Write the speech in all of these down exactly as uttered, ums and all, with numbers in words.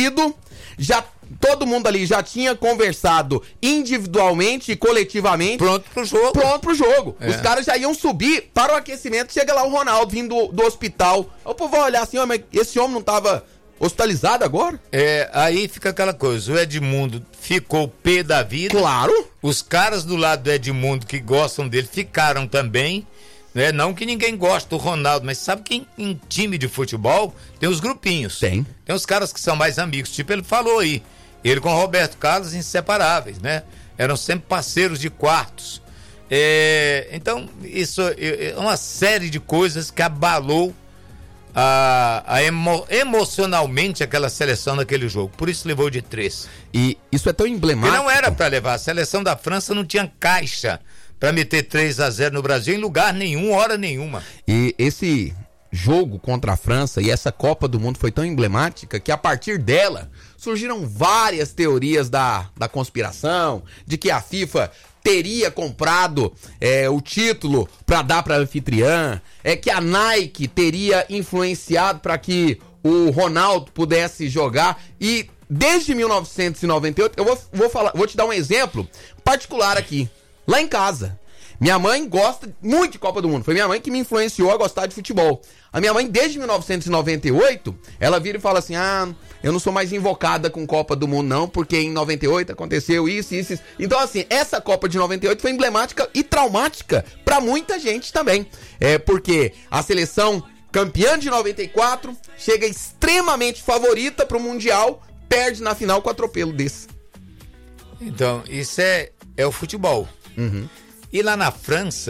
decidido, já todo mundo ali já tinha conversado individualmente e coletivamente. Pronto pro jogo. Pronto pro jogo. É. Os caras já iam subir para o aquecimento, chega lá o Ronaldo vindo do, do hospital. O povo vai olhar assim, ó, mas esse homem não tava hospitalizado agora? É, aí fica aquela coisa, o Edmundo ficou pé da vida. Claro. Os caras do lado do Edmundo que gostam dele ficaram também, né? Não que ninguém gosta do Ronaldo, mas sabe que em, em time de futebol tem os grupinhos. Tem. Tem os caras que são mais amigos, tipo ele falou aí, ele com o Roberto Carlos inseparáveis, né? Eram sempre parceiros de quartos. É, então, isso é uma série de coisas que abalou A, a emo, emocionalmente aquela seleção naquele jogo, por isso levou de três. E isso é tão emblemático. E não era para levar, a seleção da França não tinha caixa para meter três a zero no Brasil em lugar nenhum, hora nenhuma. E esse jogo contra a França e essa Copa do Mundo foi tão emblemática que a partir dela surgiram várias teorias da, da conspiração, de que a FIFA teria comprado é, o título para dar para a anfitriã, é que a Nike teria influenciado para que o Ronaldo pudesse jogar. E desde mil novecentos e noventa e oito, eu vou, vou, falar, vou te dar um exemplo particular aqui, lá em casa. Minha mãe gosta muito de Copa do Mundo. Foi minha mãe que me influenciou a gostar de futebol. A minha mãe, desde mil novecentos e noventa e oito, ela vira e fala assim, ah, eu não sou mais invocada com Copa do Mundo não, porque em noventa e oito aconteceu isso, isso, isso. Então assim, essa Copa de noventa e oito foi emblemática e traumática pra muita gente também. É porque a seleção campeã de noventa e quatro chega extremamente favorita pro Mundial, perde na final com atropelo desse. Então, isso é, é o futebol. Uhum. E lá na França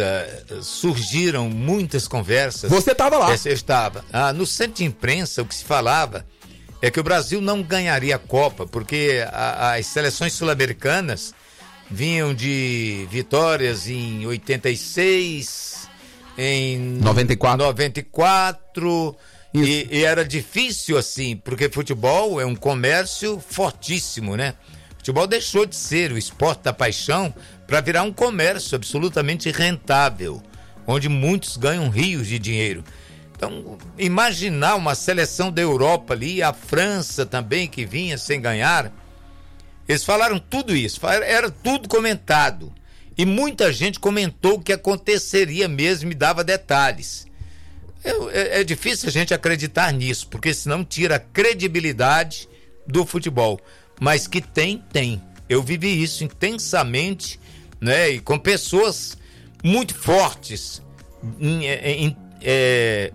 surgiram muitas conversas. Você estava lá. Eu estava. Ah, no centro de imprensa, o que se falava é que o Brasil não ganharia a Copa, porque a, as seleções sul-americanas vinham de vitórias em oitenta e seis, em noventa e quatro. noventa e quatro e, e era difícil assim, porque futebol é um comércio fortíssimo, né? Futebol deixou de ser o esporte da paixão para virar um comércio absolutamente rentável, onde muitos ganham rios de dinheiro. Então, imaginar uma seleção da Europa ali, a França também que vinha sem ganhar, eles falaram tudo isso, era tudo comentado. E muita gente comentou o que aconteceria mesmo e dava detalhes. É, é, é difícil a gente acreditar nisso, porque senão tira a credibilidade do futebol. Mas que tem, tem. Eu vivi isso intensamente, né? E com pessoas muito fortes em, em, é,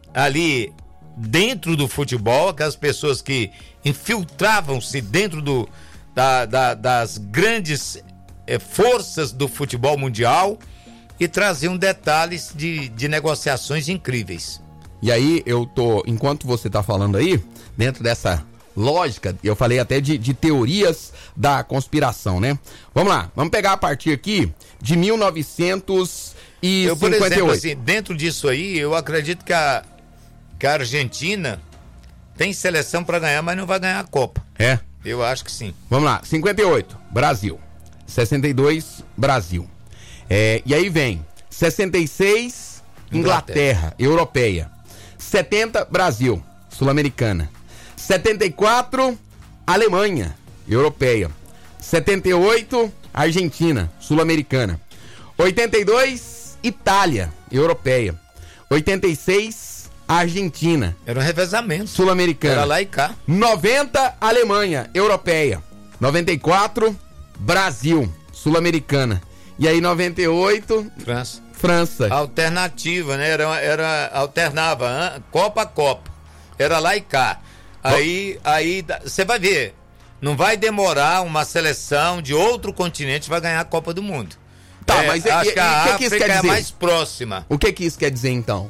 ali dentro do futebol, aquelas pessoas que infiltravam-se dentro do, da, da, das grandes é, forças do futebol mundial e traziam detalhes de, de negociações incríveis. E aí eu tô, enquanto você tá falando aí, dentro dessa lógica, eu falei até de, de teorias da conspiração, né? Vamos lá, vamos pegar a partir aqui de mil novecentos e cinquenta e oito. Eu, por exemplo, assim, dentro disso aí, eu acredito que a, que a Argentina tem seleção para ganhar, mas não vai ganhar a Copa. É? Eu acho que sim. Vamos lá, cinquenta e oito, Brasil. sessenta e dois, Brasil. É, e aí vem sessenta e seis, Inglaterra, Inglaterra, europeia. setenta, Brasil, sul-americana. setenta e quatro, Alemanha, europeia. setenta e oito, Argentina, sul-americana. oitenta e dois, Itália, europeia. oitenta e seis, Argentina. Era um revezamento. Sul-americana. Era lá e cá. noventa, Alemanha, europeia. noventa e quatro, Brasil, sul-americana. E aí noventa e oito, França. França. Alternativa, né? Era, era alternava, hein? Copa a Copa. Era lá e cá. Aí, aí, você vai ver, não vai demorar uma seleção de outro continente vai ganhar a Copa do Mundo. Tá, é, mas acho e, que a que África que isso quer é dizer? mais próxima. O que que isso quer dizer, então?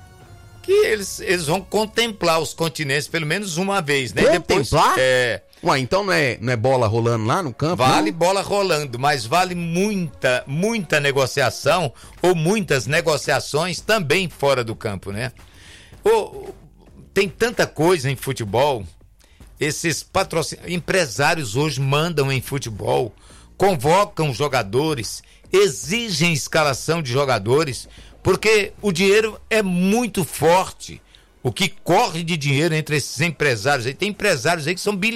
Que eles, eles vão contemplar os continentes pelo menos uma vez, né? Contemplar? Depois, é, Ué, então não é, não é bola rolando lá no campo? vale não? bola rolando, mas vale muita, muita negociação ou muitas negociações também fora do campo, né? O, tem tanta coisa em futebol, esses patrocínios, empresários hoje mandam em futebol, convocam jogadores, exigem escalação de jogadores, porque o dinheiro é muito forte. O que corre de dinheiro entre esses empresários aí, tem empresários aí que são bilionários.